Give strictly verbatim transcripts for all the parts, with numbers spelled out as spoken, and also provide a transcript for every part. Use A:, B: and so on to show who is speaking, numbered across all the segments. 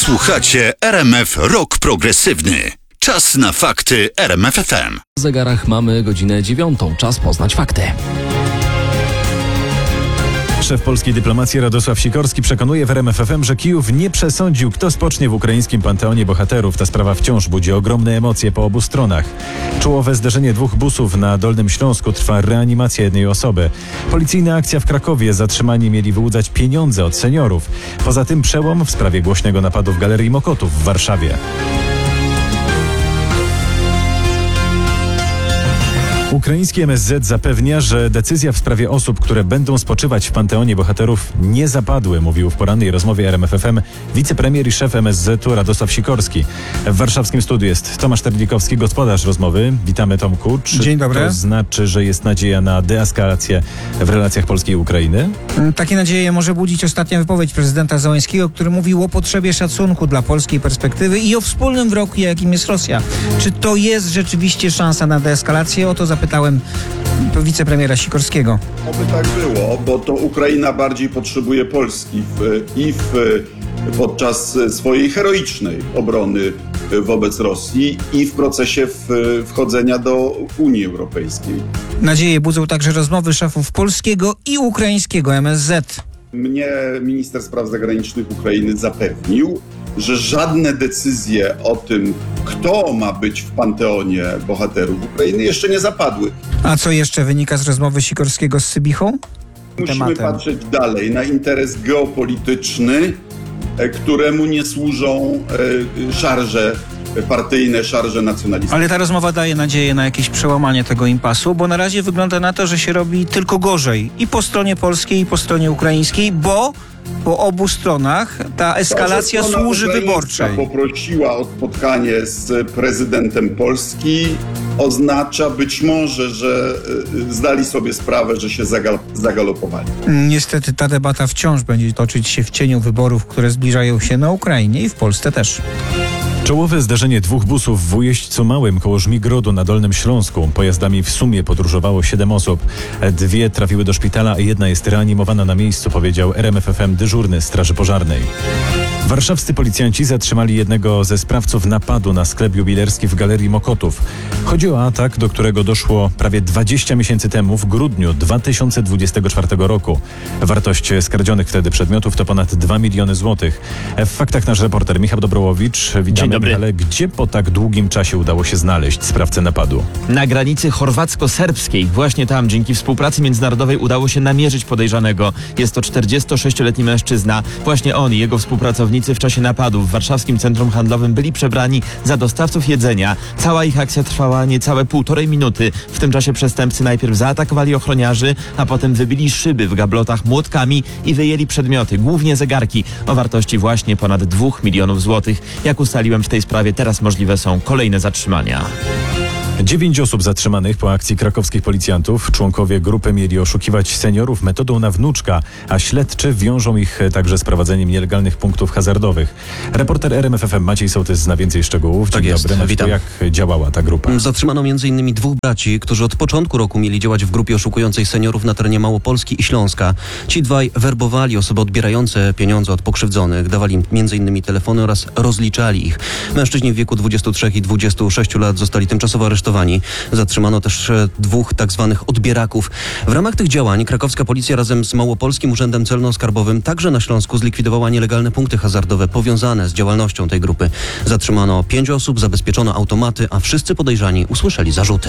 A: Słuchacie R M F Rock Progresywny. Czas na fakty R M F F M.
B: W zegarach mamy godzinę dziewiątą. Czas poznać fakty.
C: Szef polskiej dyplomacji Radosław Sikorski przekonuje w R M F F M, że Kijów nie przesądził, kto spocznie w ukraińskim panteonie bohaterów. Ta sprawa wciąż budzi ogromne emocje po obu stronach. Czołowe zderzenie dwóch busów na Dolnym Śląsku, trwa reanimacja jednej osoby. Policyjna akcja w Krakowie. Zatrzymani mieli wyłudzać pieniądze od seniorów. Poza tym przełom w sprawie głośnego napadu w Galerii Mokotów w Warszawie. Ukraiński M S Z zapewnia, że decyzja w sprawie osób, które będą spoczywać w Panteonie Bohaterów, nie zapadły, mówił w porannej rozmowie R M F F M wicepremier i szef M S Z-u Radosław Sikorski. W warszawskim studiu jest Tomasz Terlikowski, gospodarz rozmowy. Witamy, Tomku. Czy
D: Dzień dobry.
C: To znaczy, że jest nadzieja na deeskalację w relacjach Polski i Ukrainy?
D: Takie nadzieje może budzić ostatnia wypowiedź prezydenta Zełenskiego, który mówił o potrzebie szacunku dla polskiej perspektywy i o wspólnym wrogu, jakim jest Rosja. Czy to jest rzeczywiście szansa na deeskalację? O to zapytałem wicepremiera Sikorskiego.
E: Oby tak było, bo to Ukraina bardziej potrzebuje Polski w, i w, podczas swojej heroicznej obrony wobec Rosji i w procesie w, wchodzenia do Unii Europejskiej.
D: Nadzieję budzą także rozmowy szefów polskiego i ukraińskiego M S Z.
E: Mnie minister spraw zagranicznych Ukrainy zapewnił, że żadne decyzje o tym, kto ma być w panteonie bohaterów Ukrainy, jeszcze nie zapadły.
D: A co jeszcze wynika z rozmowy Sikorskiego z Sybichą?
E: Musimy
D: Tematem.
E: patrzeć dalej na interes geopolityczny, któremu nie służą szarże partyjne, szarże nacjonalistyczne.
D: Ale ta rozmowa daje nadzieję na jakieś przełamanie tego impasu, bo na razie wygląda na to, że się robi tylko gorzej i po stronie polskiej, i po stronie ukraińskiej, bo po obu stronach ta eskalacja
E: to,
D: służy wyborczej.
E: Poprosiła o spotkanie z prezydentem Polski, oznacza być może, że zdali sobie sprawę, że się zagal- zagalopowali.
D: Niestety ta debata wciąż będzie toczyć się w cieniu wyborów, które zbliżają się na Ukrainie i w Polsce też.
C: Czołowe zderzenie dwóch busów w Ujeźdźcu Małym koło Żmigrodu na Dolnym Śląsku. Pojazdami w sumie podróżowało siedem osób. Dwie trafiły do szpitala, a jedna jest reanimowana na miejscu, powiedział R M F F M dyżurny Straży Pożarnej. Warszawscy policjanci zatrzymali jednego ze sprawców napadu na sklep jubilerski w Galerii Mokotów. Chodzi o atak, do którego doszło prawie dwadzieścia miesięcy temu, w grudniu dwa tysiące dwudziestego czwartego roku. Wartość skradzionych wtedy przedmiotów to ponad dwa miliony złotych. W faktach nasz reporter Michał Dobrołowicz. Witamy, Michale. Gdzie po tak długim czasie udało się znaleźć sprawcę napadu?
F: Na granicy chorwacko-serbskiej. Właśnie tam dzięki współpracy międzynarodowej udało się namierzyć podejrzanego. Jest to czterdziestosześcioletni mężczyzna. Właśnie on i jego współpracownicy w czasie napadu w warszawskim centrum handlowym byli przebrani za dostawców jedzenia. Cała ich akcja trwała niecałe półtorej minuty. W tym czasie przestępcy najpierw zaatakowali ochroniarzy, a potem wybili szyby w gablotach młotkami i wyjęli przedmioty, głównie zegarki, o wartości właśnie ponad dwóch milionów złotych. Jak ustaliłem w tej sprawie, teraz możliwe są kolejne zatrzymania.
C: Dziewięć osób zatrzymanych po akcji krakowskich policjantów. Członkowie grupy mieli oszukiwać seniorów metodą na wnuczka, a śledczy wiążą ich także z prowadzeniem nielegalnych punktów hazardowych. Reporter R M F F M Maciej Sołtys zna więcej szczegółów.
G: Tak
C: Dzień
G: jest,
C: dobry.
G: witam.
C: Jak działała ta grupa?
G: Zatrzymano między innymi dwóch braci, którzy od początku roku mieli działać w grupie oszukującej seniorów na terenie Małopolski i Śląska. Ci dwaj werbowali osoby odbierające pieniądze od pokrzywdzonych, dawali im między innymi telefony oraz rozliczali ich. Mężczyźni w wieku dwudziestu trzech i dwudziestu sześciu lat zostali tymczasowo aresztowani. Zatrzymano też dwóch tak zwanych odbieraków. W ramach tych działań krakowska policja razem z Małopolskim Urzędem Celno-Skarbowym także na Śląsku zlikwidowała nielegalne punkty hazardowe powiązane z działalnością tej grupy. Zatrzymano pięć osób, zabezpieczono automaty, a wszyscy podejrzani usłyszeli zarzuty.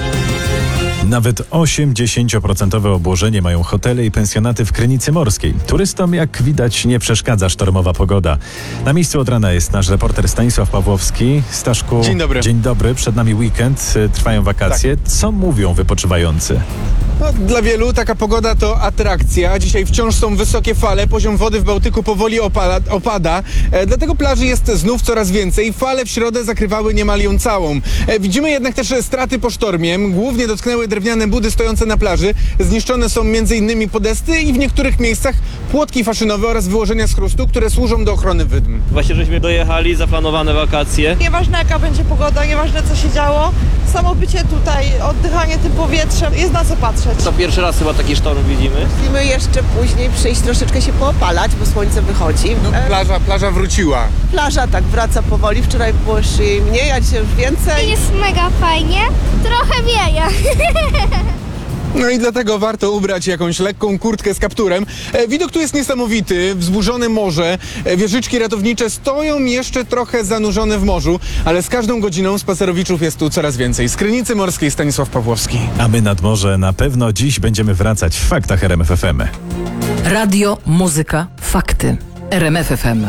C: Nawet osiemdziesiąt procent obłożenie mają hotele i pensjonaty w Krynicy Morskiej. Turystom, jak widać, nie przeszkadza sztormowa pogoda. Na miejscu od rana jest nasz reporter Stanisław Pawłowski. Staszku,
H: dzień dobry.
C: Dzień dobry. Przed nami weekend, trwają wakacje. Tak. Co mówią wypoczywający?
H: No, dla wielu taka pogoda to atrakcja. Dzisiaj wciąż są wysokie fale, poziom wody w Bałtyku powoli opada, opada. E, dlatego plaży jest znów coraz więcej. Fale w środę zakrywały niemal ją całą. E, widzimy jednak też straty po sztormie. Głównie dotknęły drewniane budy stojące na plaży. Zniszczone są między innymi podesty i w niektórych miejscach płotki faszynowe oraz wyłożenia z chrustu, które służą do ochrony wydm.
I: Właśnie żeśmy dojechali, zaplanowane wakacje.
J: Nieważne jaka będzie pogoda, nieważne co się działo, samo bycie tutaj, oddychanie tym powietrzem, jest na co patrzeć. popatrzeć.
I: To pierwszy raz chyba taki sztorm widzimy.
J: Musimy jeszcze później przyjść troszeczkę się poopalać, bo słońce wychodzi. E,
H: Plaża, plaża wróciła.
J: plaża tak wraca powoli, wczoraj było już jej mniej, a dzisiaj już więcej.
K: Jest mega fajnie, trochę wieje.
H: No i dlatego warto ubrać jakąś lekką kurtkę z kapturem. E, widok tu jest niesamowity, wzburzone morze, e, wieżyczki ratownicze stoją jeszcze trochę zanurzone w morzu, ale z każdą godziną spacerowiczów jest tu coraz więcej. Z Krynicy Morskiej Stanisław Pawłowski.
C: A my nad morze na pewno dziś będziemy wracać w faktach R M F F M.
L: Radio, muzyka, fakty. R M F F M.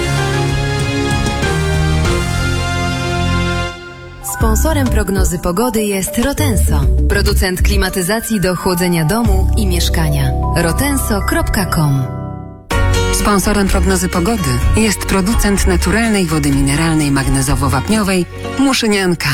M: Sponsorem prognozy pogody jest Rotenso, producent klimatyzacji do chłodzenia domu i mieszkania. rotenso kropka com.
N: Sponsorem prognozy pogody jest producent naturalnej wody mineralnej magnezowo-wapniowej Muszynianka.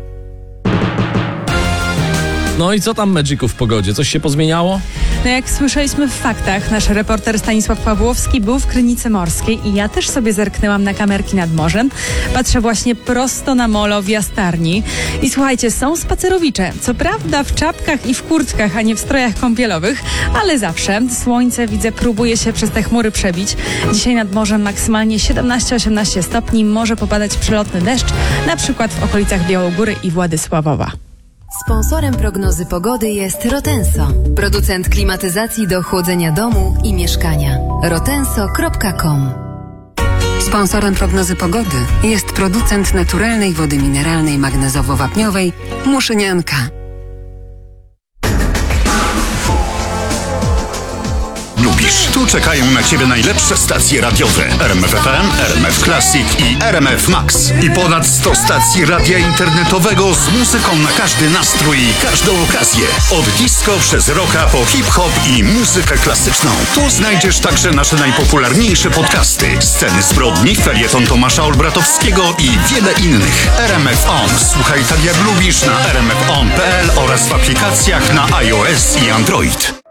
B: No i co tam, Magicu, w pogodzie? Coś się pozmieniało?
O: No jak słyszeliśmy w faktach, nasz reporter Stanisław Pawłowski był w Krynicy Morskiej i ja też sobie zerknęłam na kamerki nad morzem. Patrzę właśnie prosto na molo w Jastarni. I słuchajcie, są spacerowicze. Co prawda w czapkach i w kurtkach, a nie w strojach kąpielowych, ale zawsze. Słońce, widzę, próbuje się przez te chmury przebić. Dzisiaj nad morzem maksymalnie siedemnaście osiemnaście stopni. Może popadać przelotny deszcz, na przykład w okolicach Białogóry i Władysławowa.
M: Sponsorem prognozy pogody jest Rotenso, producent klimatyzacji do chłodzenia domu i mieszkania. rotenso kropka com.
N: Sponsorem prognozy pogody jest producent naturalnej wody mineralnej magnezowo-wapniowej Muszynianka.
A: Lubisz? Tu czekają na Ciebie najlepsze stacje radiowe. R M F F M, R M F Classic i R M F Max. I ponad sto stacji radia internetowego z muzyką na każdy nastrój i każdą okazję. Od disco przez rocka po hip-hop i muzykę klasyczną. Tu znajdziesz także nasze najpopularniejsze podcasty. Sceny zbrodni, felieton Tomasza Olbratowskiego i wiele innych. R M F On. Słuchaj tak jak lubisz na r m f on kropka p l oraz w aplikacjach na iOS i Android.